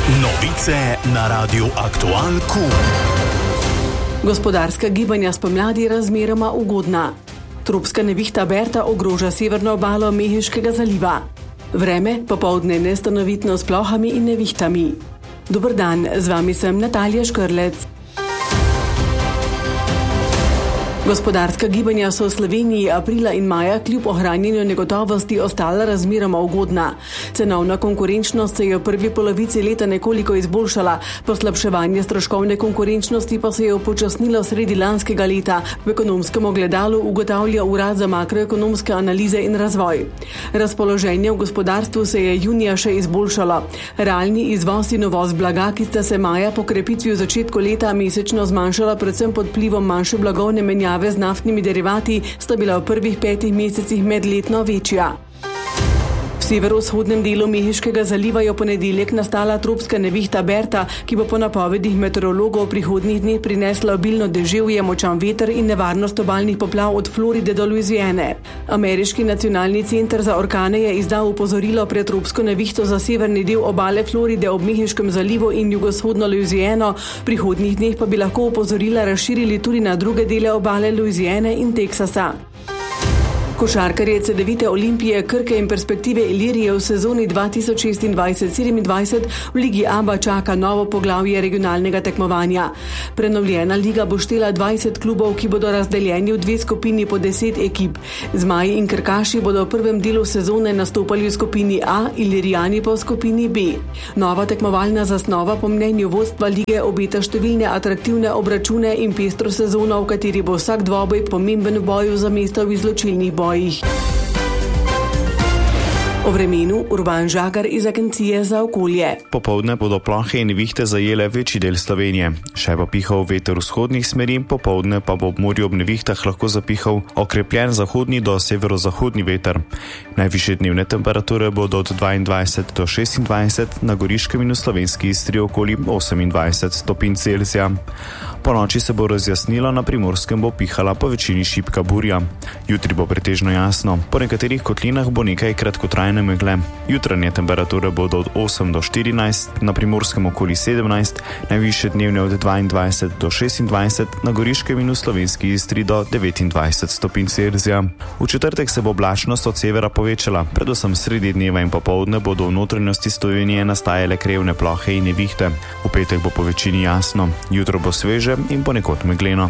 Novice na Radiu Aktual Q. Gospodarska gibanja spomladi razmeroma ugodna. Tropska nevihta Berta ogroža severno obalo Mehiškega zaliva. Vreme popoldne nestanovitno s plohami in nevihtami. Dober dan, z vami sem Natalija Škrlec. Gospodarska gibanja so v Sloveniji aprila in maja kljub ohranjanju negotovosti ostala razmeroma ugodna. Cenovna konkurenčnost se je v prvi polovici leta nekoliko izboljšala, poslabševanje stroškovne konkurenčnosti pa se je upočasnilo sredi lanskega leta, v ekonomskem ogledalu ugotavlja Urad za makroekonomske analize in razvoj. Razpoloženje v gospodarstvu se je junija še izboljšalo. Realni izvoz in uvoz blaga, ki sta se maja po krepitvi v začetku leta mesečno zmanjšala predvsem pod vplivom manjše blagovne menjave z naftnimi derivati, sta bila v prvih 5 mesecih medletno večja. V severovzhodnem delu Mehiškega zaliva je v ponedeljek nastala tropska nevihta Berta, ki bo po napovedih meteorologov v prihodnjih dneh prinesla obilno deževje, močan veter in nevarnost obalnih poplav od Floride do Luizijane. Ameriški nacionalni center za orkane je izdal opozorilo pred tropsko nevihto za severni del obale Floride ob Mehiškem zalivu in jugovzhodno Luizijano, v prihodnjih dneh pa bi lahko opozorila razširili tudi na druge dele obale Luizijane in Teksasa. Košarkarje Cedevite Olimpije, Krke in Perspektive Ilirije v sezoni 2026-27 v Ligi ABA čaka novo poglavje regionalnega tekmovanja. Prenovljena liga bo štela 20 klubov, ki bodo razdeljeni v 2 skupini po 10 ekip. Zmaji in Krkaši bodo v prvem delu sezone nastopali v skupini A, Ilirijani pa v skupini B. Nova tekmovalna zasnova po mnenju vodstva lige obeta številne atraktivne obračune in pestro sezono, v kateri bo vsak dvoboj pomemben v boju za mesto v izločilnih bojih. O vremenu Urban Žagar iz Agencije za okolje. Popoldne bodo plohe in nevihte zajele večji del Slovenije. Še bo pihal veter vzhodnih smeri, popoldne pa bo ob morju ob nevihtah lahko zapihal okrepljen zahodni do severozahodni veter. Najvišje dnevne temperature bodo od 22 do 26, na Goriškem in v slovenski Istri okoli 28 stopinj Celzija. Po noči se bo razjasnilo, na Primorskem bo pihala po večini šibka burja. Jutri bo pretežno jasno, po nekaterih kotlinah bo nekaj kratkotrajne megle. Jutranje temperature bodo od 8 do 14, na Primorskem okoli 17, najvišje dnevne od 22 do 26, na Goriškem in v slovenski Istri do 29 stopinj Celzija. V četrtek se bo oblačnost od severa povečala, predvsem sredi dneva in popoldne bodo v notranjosti Slovenije nastajale krevne plohe in nevihte. V petek bo po večini jasno, jutro bo sveže in ponekod megleno.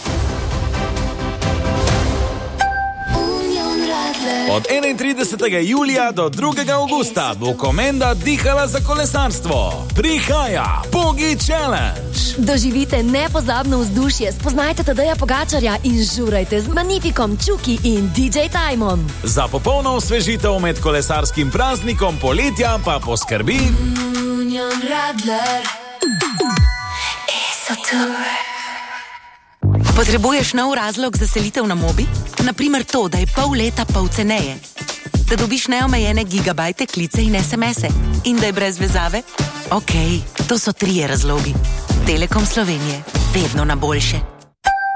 Od 31. julija do 2. augusta bo Komenda dihala za kolesarstvo. Prihaja Pogi Challenge. Doživite nepozabno vzdušje, spoznajte Tadeja Pogačarja in žurajte z Magnifikom, Čuki in DJ Timom. Za popolno osvežitev med kolesarskim praznikom poletja pa poskrbi Union Radler. Potrebuješ nov razlog za selitev na Mobi? Naprimer to, da je pol leta pol ceneje. Da dobiš neomejene gigabajte, klice in SMS-e. In da je brez vezave? Okej, to so 3 razlogi. Telekom Slovenije. Vedno na boljše.